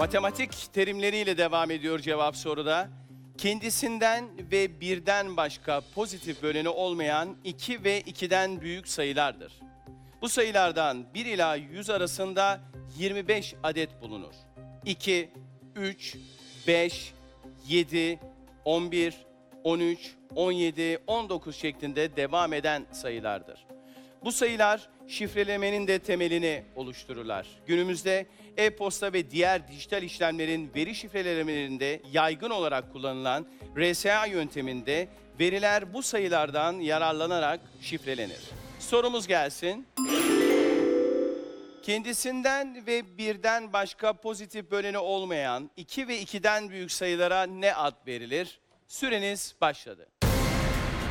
Matematik terimleriyle devam ediyor cevap soruda. Kendisinden ve birden başka pozitif böleni olmayan 2 ve 2'den büyük sayılardır. Bu sayılardan 1 ila 100 arasında 25 adet bulunur. 2, 3, 5, 7, 11, 13, 17, 19 şeklinde devam eden sayılardır. Bu sayılar şifrelemenin de temelini oluştururlar. Günümüzde e-posta ve diğer dijital işlemlerin veri şifrelemelerinde yaygın olarak kullanılan RSA yönteminde veriler bu sayılardan yararlanarak şifrelenir. Sorumuz gelsin. Kendisinden ve birden başka pozitif böleni olmayan 2 ve 2'den büyük sayılara ne ad verilir? Süreniz başladı.